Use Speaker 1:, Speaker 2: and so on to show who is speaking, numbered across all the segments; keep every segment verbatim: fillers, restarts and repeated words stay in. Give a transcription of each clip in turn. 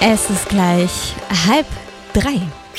Speaker 1: Es ist gleich halb drei.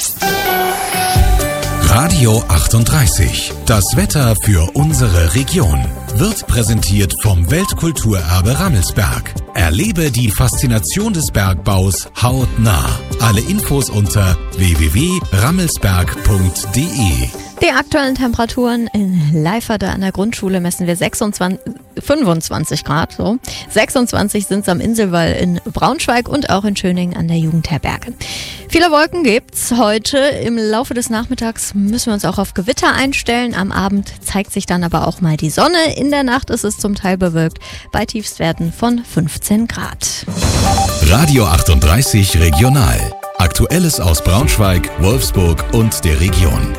Speaker 2: Radio achtunddreißig. Das Wetter für unsere Region wird präsentiert vom Weltkulturerbe Rammelsberg. Erlebe die Faszination des Bergbaus hautnah. Alle Infos unter w w w punkt rammelsberg punkt d e.
Speaker 1: Die aktuellen Temperaturen in Leiferde an der Grundschule messen wir sechsundzwanzig, fünfundzwanzig Grad. So. sechsundzwanzig sind es am Inselwall in Braunschweig und auch in Schöningen an der Jugendherberge. Viele Wolken gibt's heute. Im Laufe des Nachmittags müssen wir uns auch auf Gewitter einstellen. Am Abend zeigt sich dann aber auch mal die Sonne. In der Nacht ist es zum Teil bewölkt bei Tiefstwerten von fünfzehn Grad.
Speaker 2: Radio achtunddreißig Regional. Aktuelles aus Braunschweig, Wolfsburg und der Region.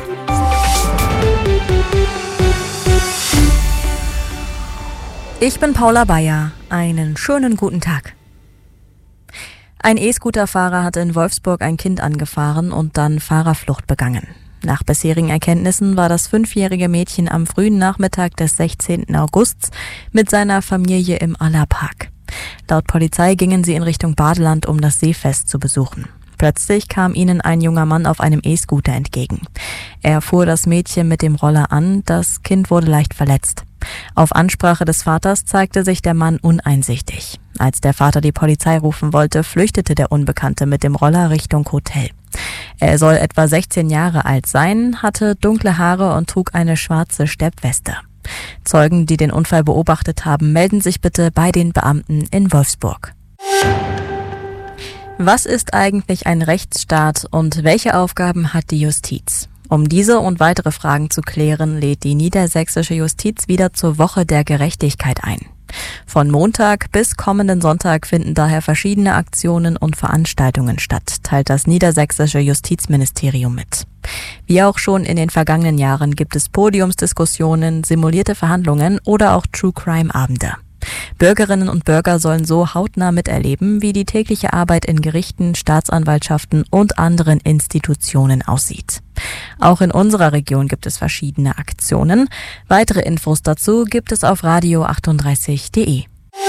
Speaker 3: Ich bin Paula Bayer. Einen schönen guten Tag. Ein E-Scooter-Fahrer hatte in Wolfsburg ein Kind angefahren und dann Fahrerflucht begangen. Nach bisherigen Erkenntnissen war das fünfjährige Mädchen am frühen Nachmittag des sechzehnten August mit seiner Familie im Allerpark. Laut Polizei gingen sie in Richtung Badeland, um das Seefest zu besuchen. Plötzlich kam ihnen ein junger Mann auf einem E-Scooter entgegen. Er fuhr das Mädchen mit dem Roller an, das Kind wurde leicht verletzt. Auf Ansprache des Vaters zeigte sich der Mann uneinsichtig. Als der Vater die Polizei rufen wollte, flüchtete der Unbekannte mit dem Roller Richtung Hotel. Er soll etwa sechzehn Jahre alt sein, hatte dunkle Haare und trug eine schwarze Steppweste. Zeugen, die den Unfall beobachtet haben, melden sich bitte bei den Beamten in Wolfsburg. Was ist eigentlich ein Rechtsstaat und welche Aufgaben hat die Justiz? Um diese und weitere Fragen zu klären, lädt die niedersächsische Justiz wieder zur Woche der Gerechtigkeit ein. Von Montag bis kommenden Sonntag finden daher verschiedene Aktionen und Veranstaltungen statt, teilt das niedersächsische Justizministerium mit. Wie auch schon in den vergangenen Jahren gibt es Podiumsdiskussionen, simulierte Verhandlungen oder auch True-Crime-Abende. Bürgerinnen und Bürger sollen so hautnah miterleben, wie die tägliche Arbeit in Gerichten, Staatsanwaltschaften und anderen Institutionen aussieht. Auch in unserer Region gibt es verschiedene Aktionen. Weitere Infos dazu gibt es auf radio achtunddreißig punkt d e.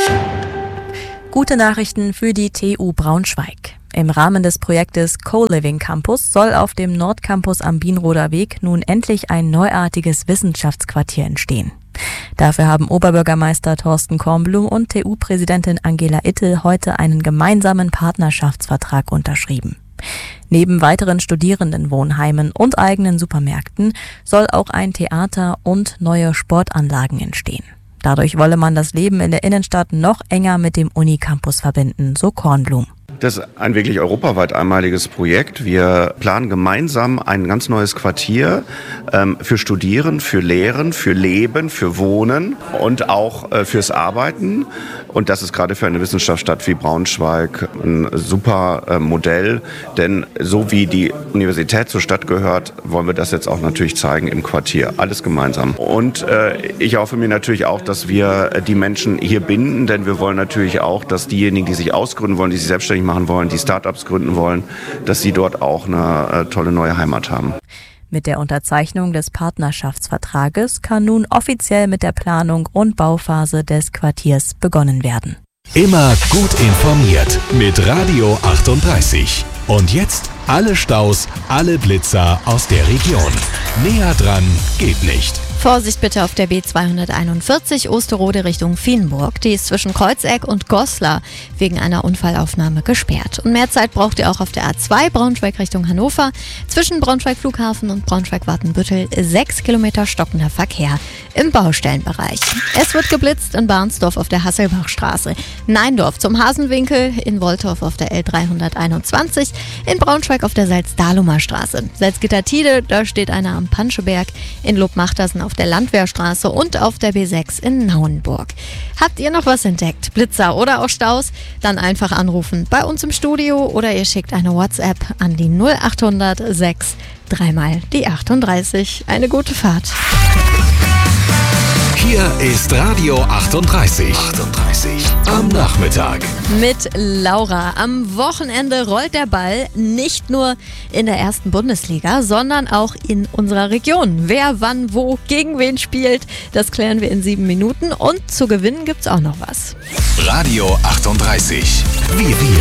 Speaker 3: Gute Nachrichten für die T U Braunschweig. Im Rahmen des Projektes Co-Living Campus soll auf dem Nordcampus am Bienroder Weg nun endlich ein neuartiges Wissenschaftsquartier entstehen. Dafür haben Oberbürgermeister Thorsten Kornblum und T U-Präsidentin Angela Ittel heute einen gemeinsamen Partnerschaftsvertrag unterschrieben. Neben weiteren Studierendenwohnheimen und eigenen Supermärkten soll auch ein Theater und neue Sportanlagen entstehen. Dadurch wolle man das Leben in der Innenstadt noch enger mit dem Unicampus verbinden, so Kornblum.
Speaker 4: Das ist ein wirklich europaweit einmaliges Projekt. Wir planen gemeinsam ein ganz neues Quartier ähm, für Studieren, für Lehren, für Leben, für Wohnen und auch äh, fürs Arbeiten. Und das ist gerade für eine Wissenschaftsstadt wie Braunschweig ein super äh, Modell. Denn so wie die Universität zur Stadt gehört, wollen wir das jetzt auch natürlich zeigen im Quartier. Alles gemeinsam. Und äh, ich hoffe mir natürlich auch, dass wir die Menschen hier binden. Denn wir wollen natürlich auch, dass diejenigen, die sich ausgründen wollen, die sich selbstständig machen wollen, die Startups gründen wollen, dass sie dort auch eine äh, tolle neue Heimat haben.
Speaker 3: Mit der Unterzeichnung des Partnerschaftsvertrages kann nun offiziell mit der Planung und Bauphase des Quartiers begonnen werden.
Speaker 2: Immer gut informiert mit Radio achtunddreißig. Und jetzt alle Staus, alle Blitzer aus der Region. Näher dran geht nicht.
Speaker 1: Vorsicht bitte auf der B zweihunderteinundvierzig Osterode Richtung Vienburg. Die ist zwischen Kreuzeck und Goslar wegen einer Unfallaufnahme gesperrt. Und mehr Zeit braucht ihr auch auf der A zwei Braunschweig Richtung Hannover. Zwischen Braunschweig Flughafen und Braunschweig-Wartenbüttel sechs Kilometer stockender Verkehr im Baustellenbereich. Es wird geblitzt in Barnsdorf auf der Hasselbachstraße, Neindorf zum Hasenwinkel, in Woltorf auf der L dreihunderteinundzwanzig, in Braunschweig auf der Salzdahlumer Straße. Salzgitter-Tide, da steht einer am Panscheberg, in Lobmachtersen auf der Landwehrstraße und auf der B sechs in Nauenburg. Habt ihr noch was entdeckt? Blitzer oder auch Staus? Dann einfach anrufen bei uns im Studio oder ihr schickt eine WhatsApp an die null achthundert sechs dreimal die achtunddreißig. Eine gute Fahrt.
Speaker 2: Hier ist Radio achtunddreißig. achtunddreißig am Nachmittag.
Speaker 1: Mit Laura. Am Wochenende rollt der Ball nicht nur in der ersten Bundesliga, sondern auch in unserer Region. Wer, wann, wo, gegen wen spielt, das klären wir in sieben Minuten. Und zu gewinnen gibt's auch noch was.
Speaker 2: Radio achtunddreißig. Wie wir.